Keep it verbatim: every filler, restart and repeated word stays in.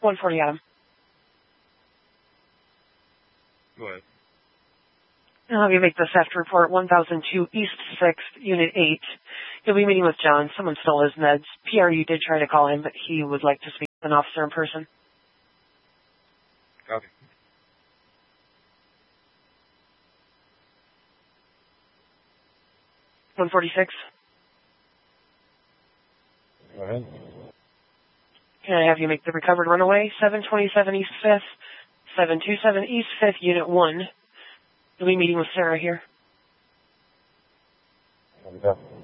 one forty Adam. Go ahead. I'll have you make the theft report, one thousand two East sixth, Unit eight. You'll be meeting with John. Someone stole his meds. P R U did try to call him, but he would like to speak with an officer in person. Copy. one forty-six. Go ahead. Can I have you make the recovered runaway, seven twenty-seven East fifth, seven twenty-seven East fifth, Unit one. You'll be meeting with Sarah here. There we go.